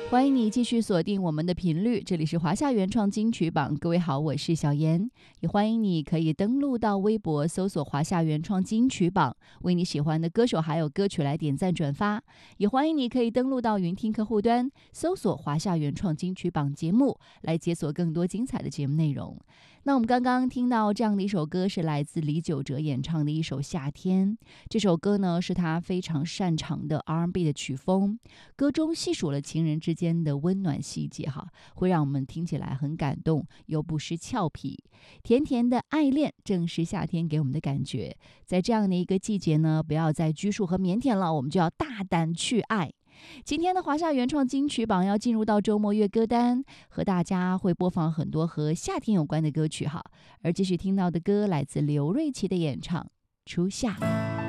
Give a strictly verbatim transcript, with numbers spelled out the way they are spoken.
欢迎你继续锁定我们的频率，这里是华夏原创金曲榜。各位好，我是小妍，也欢迎你可以登录到微博搜索华夏原创金曲榜，为你喜欢的歌手还有歌曲来点赞转发。也欢迎你可以登录到云听客户端搜索华夏原创金曲榜节目，来解锁更多精彩的节目内容。那我们刚刚听到这样的一首歌，是来自李玖哲演唱的一首《夏天》。这首歌呢，是他非常擅长的 R and B 的曲风，歌中细数了情人之间的温暖细节，哈，会让我们听起来很感动，又不失俏皮。甜甜的爱恋，正是夏天给我们的感觉。在这样的一个季节呢，不要再拘束和腼腆了，我们就要大胆去爱。今天的华夏原创金曲榜要进入到周末月歌单，和大家会播放很多和夏天有关的歌曲哈。而继续听到的歌来自刘瑞琦的演唱《初夏》。